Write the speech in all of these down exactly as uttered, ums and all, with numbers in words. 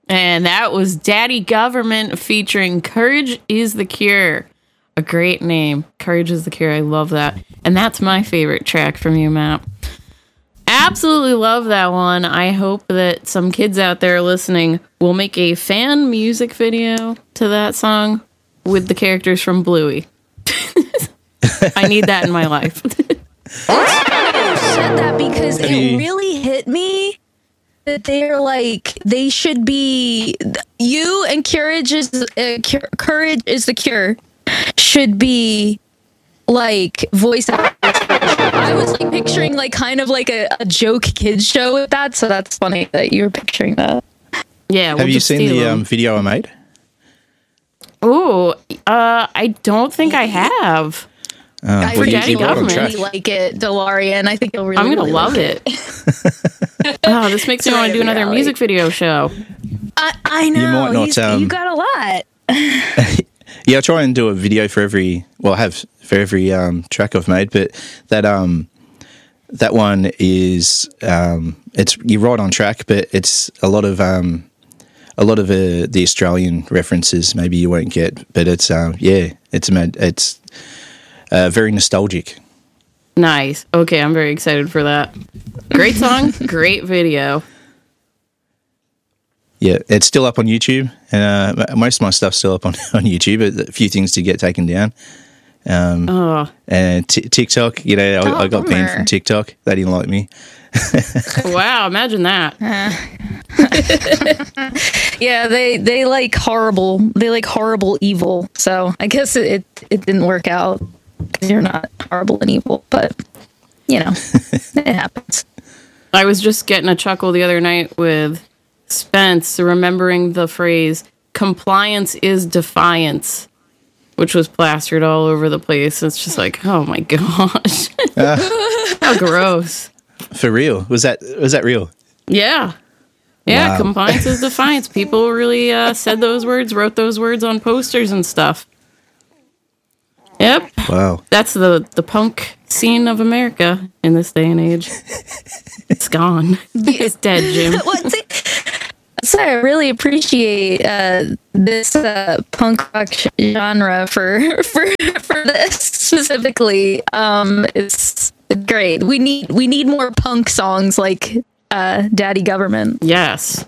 And that was Daddy Government featuring Courage is the Cure. A great name. Courage is the Cure. I love that. And that's my favorite track from you, Matt. Absolutely love that one. I hope that some kids out there listening will make a fan music video to that song with the characters from Bluey. I need that in my life. I said that because it really hit me that they're like, they should be, you and Courage is, uh, cure, Courage is the Cure should be like voice actors. I was like picturing like kind of like a, a joke kids show with that, so that's funny that you were picturing that. Yeah. We'll Have you seen the um, video I made? Oh, uh, I don't think I have. Uh, I for Daddy Government. really like it, DeLorean. I think you'll really. I'm gonna really love like it. Oh, this makes me want to do another really. music video show. I, I know. You might not, He's- um, you got a lot. Yeah, I try and do a video for every. Well, I have for every um, track I've made, but that um, that one is um, it's you're right on track, but it's a lot of um, a lot of uh, the Australian references. Maybe you won't get, but it's um, yeah, it's mad. It's uh, very nostalgic. Nice. Okay, I'm very excited for that. Great song, great video. Yeah, it's still up on YouTube, and uh, most of my stuff's still up on, on YouTube. A few things to get taken down. Um, Oh, and t- TikTok, you know, I, Oh, I got banned bummer. from TikTok. They didn't like me. wow! Imagine that. Yeah, they they like horrible. They like horrible evil. So I guess it it, it didn't work out because you're not horrible and evil. But you know, it happens. I was just getting a chuckle the other night with Spence, remembering the phrase "compliance is defiance," which was plastered all over the place. It's just like, oh my gosh, how gross. For real? Was that was that real? Yeah. Yeah, Wow. compliance is defiance. People really uh, said those words, wrote those words on posters and stuff. Yep. Wow. That's the, the punk scene of America in this day and age. It's gone. It's dead, Jim. What's it? So I really appreciate uh, this uh, punk rock sh- genre for for for this specifically. Um, it's great. We need we need more punk songs like uh, Daddy Government. Yes.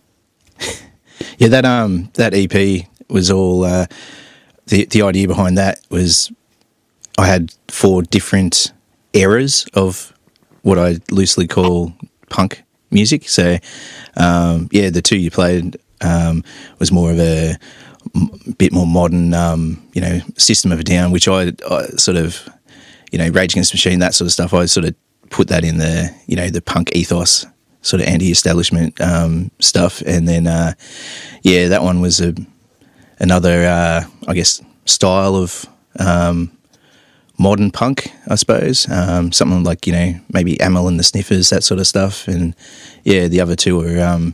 Yeah, that um that E P was all uh, the the idea behind that was I had four different eras of what I loosely call punk music. So um, yeah, the two you played um, was more of a m- bit more modern, um, you know, System of a Down, which I, I sort of, you know, Rage Against the Machine, that sort of stuff. I sort of put that in the, you know, the punk ethos, sort of anti-establishment um, stuff. And then, uh, yeah, that one was a another, uh, I guess, style of um, modern punk, I suppose. Um, something like, you know, maybe Amyl and the Sniffers, that sort of stuff. And yeah, the other two are, um,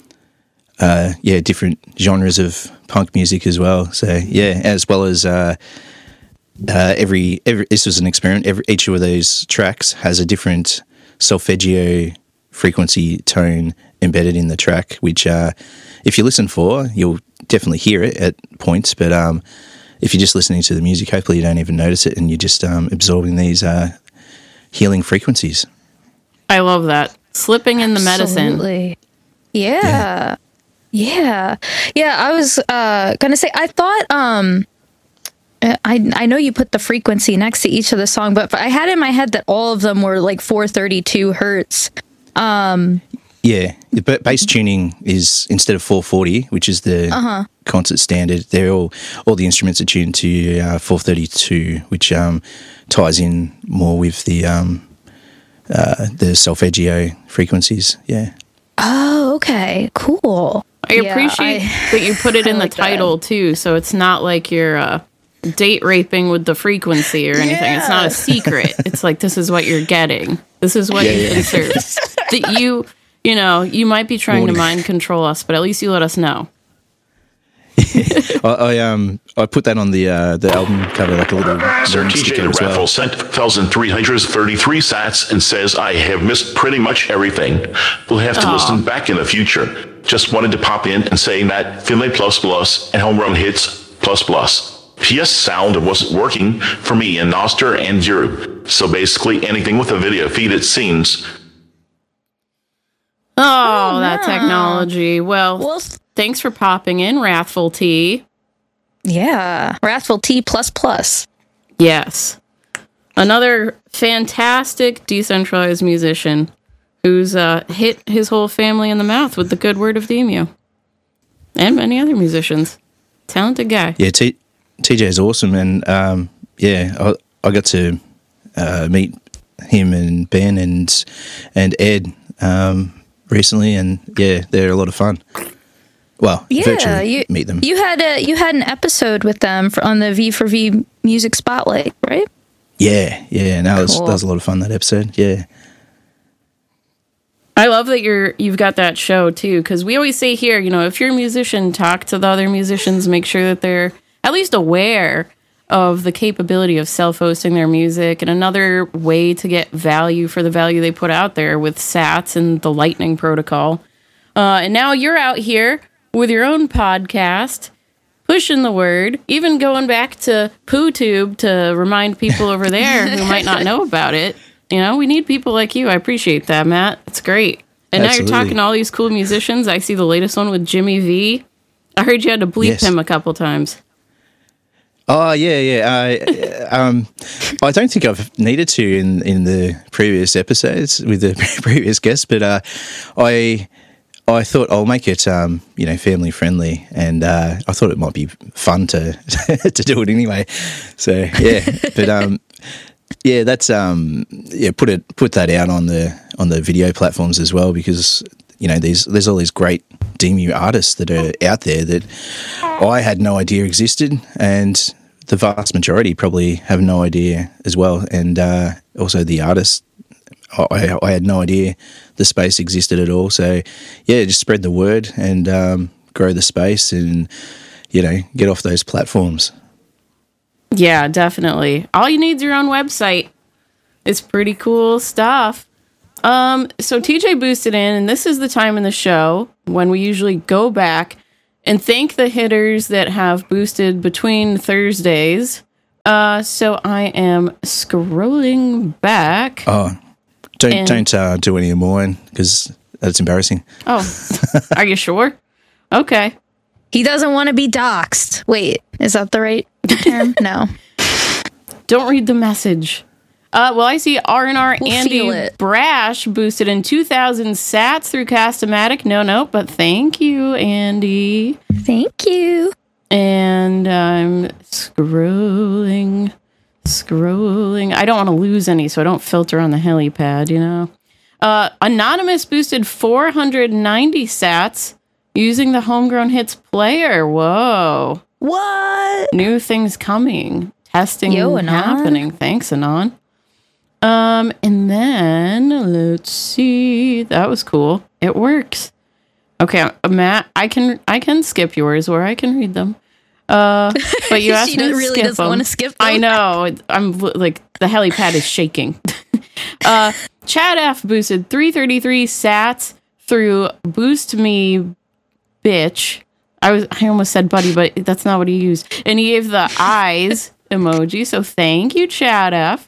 uh, yeah, different genres of punk music as well. So yeah, as well as uh, uh, every, every, this was an experiment. Every, each of those tracks has a different solfeggio frequency tone embedded in the track, which uh, if you listen for, you'll definitely hear it at points. But um, if you're just listening to the music, hopefully you don't even notice it and you're just um, absorbing these uh, healing frequencies. I love that. Slipping in the medicine. Absolutely. Yeah. Yeah. Yeah, I was uh, going to say, I thought, um, I, I know you put the frequency next to each of the song, but I had in my head that all of them were like four thirty-two hertz. Um, Yeah, but bass tuning is instead of four forty, which is the Uh-huh. concert standard. They're all all the instruments are tuned to uh, four thirty-two, which um, ties in more with the um, uh, the solfeggio frequencies. Yeah. oh, okay. Cool. I Yeah, appreciate I- that you put it I in the like that. title, too, so it's not like you're uh, date raping with the frequency or anything. It's not a secret. It's like, this is what you're getting. This is what Yeah, you yeah. can serve. That you, you know, you might be trying to Warning. mind control us, but at least you let us know. I, I um I put that on the uh, the album cover, like a little Sir T J sticker the as Raffle well. sent one thousand three hundred thirty-three sats and says, I have missed pretty much everything. We'll have to Aw. listen back in the future. Just wanted to pop in and say that Finlay plus plus and Home Run Hits plus plus. P S sound wasn't working for me in Noster and Zero. So basically anything with a video feed, it seems. Oh, that no. technology. Well, Well, thanks for popping in, Wrathful T. yeah. Wrathful T plus plus. Yes. Another fantastic decentralized musician who's uh, hit his whole family in the mouth with the good word of the emu. And many other musicians. Talented guy. Yeah, T- TJ is awesome, and um, yeah, I, I got to uh, meet him and Ben and and Ed um, recently, and yeah, they're a lot of fun. Well, Yeah, virtually you meet them. You had a you had an episode with them for, on the V for V Music Spotlight, right? Yeah, yeah, and that was Cool. that was a lot of fun, that episode. Yeah, I love that you're you've got that show too, because we always say here, you know, if you're a musician, talk to the other musicians, make sure that they're at least aware of the capability of self-hosting their music. And another way to get value for the value they put out there with Sats and the Lightning Protocol. Uh, and now you're out here with your own podcast, pushing the word, even going back to PooTube to remind people over there who might not know about it. You know, we need people like you. I appreciate that, Matt. It's great. And now Absolutely. you're talking to all these cool musicians. I see the latest one with Jimmy V. I heard you had to bleep Yes. him a couple times. Oh yeah, yeah. I, um, I don't think I've needed to in, in the previous episodes with the previous guests, but uh, I I thought I'll make it um, you know, family friendly, and uh, I thought it might be fun to to do it anyway. So yeah, but um, yeah, that's um, yeah, put it put that out on the on the video platforms as well, because you know, these there's all these great D M U artists that are out there that I had no idea existed, and the vast majority probably have no idea as well. And uh, also the artists, I, I had no idea the space existed at all. So yeah, just spread the word and um, grow the space, and you know, get off those platforms. Yeah, definitely. All you need is your own website. It's pretty cool stuff. Um, so T J boosted in, and this is the time in the show when we usually go back and thank the hitters that have boosted between Thursdays. Uh, so I am scrolling back. Oh, don't And- don't uh, do any more, because that's embarrassing. Oh, are you sure? Okay. He doesn't want to be doxxed. Wait, is that the right term? No. Don't read the message. Uh, well, I see R and R We'll Andy feel it. Brash boosted in two thousand sats through Cast-O-Matic. No, no, but thank you, Andy. Thank you. And I'm scrolling, scrolling. I don't want to lose any, so I don't filter on the helipad, you know. Uh, Anonymous boosted four hundred ninety sats using the Homegrown Hits player. Whoa. What? New things coming. Testing Yo, Anon. happening. Thanks, Anon. Um, and then let's see. That was cool. It works. Okay, uh, Matt, I can I can skip yours, or I can read them. Uh, but you asked She me to really skip doesn't them. wanna skip I them. know. it- I'm li- like the helipad is shaking. uh, Chad F boosted three thirty-three sats through Boost Me, bitch. I was I almost said buddy, but that's not what he used. And he gave the eyes emoji. So thank you, Chad F.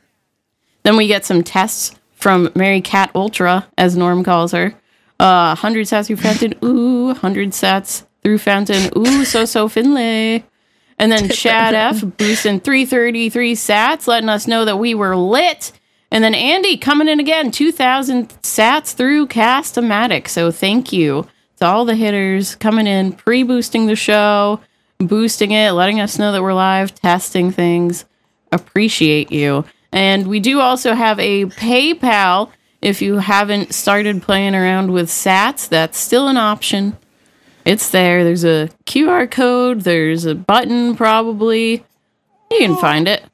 Then we get some tests from Mary Cat Ultra, as Norm calls her. Uh, one hundred sats through Fountain. Ooh, one hundred sats through Fountain. Ooh, so so Finlay. And then Chad F boosting three thirty-three sats, letting us know that we were lit. And then Andy coming in again, two thousand sats through Cast-O-Matic. So thank you to all the hitters coming in, pre-boosting the show, boosting it, letting us know that we're live, testing things. Appreciate you. And we do also have a PayPal. If you haven't started playing around with sats, that's still an option. It's there. There's a Q R code. There's a button, probably. You can find it.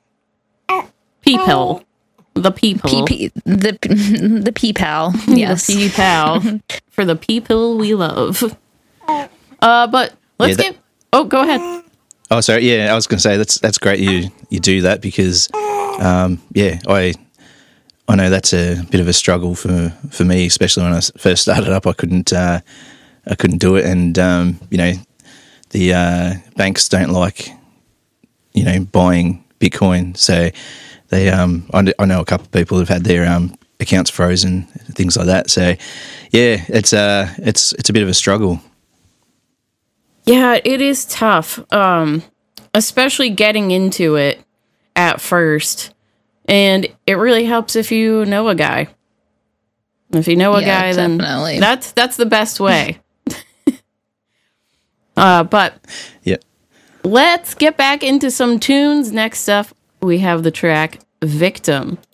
People. The people. P P the the P pal. Yes. The P-Pal. For the people we love. Uh, but let's Yeah, that- get... Oh, go ahead. Oh, sorry. Yeah, I was going to say that's that's great. You you do that because, um, yeah, I I know that's a bit of a struggle for, for me, especially when I first started up. I couldn't uh, I couldn't do it, and um, you know, the uh, banks don't like you know buying Bitcoin, so they um I, I know a couple of people who've had their um accounts frozen, things like that. So yeah, it's uh it's it's a bit of a struggle. Yeah, it is tough, um, especially getting into it at first. And it really helps if you know a guy. If you know a Yeah, guy, definitely. then that's that's the best way. uh, but Yeah. let's get back into some tunes. Next up, we have the track Victim.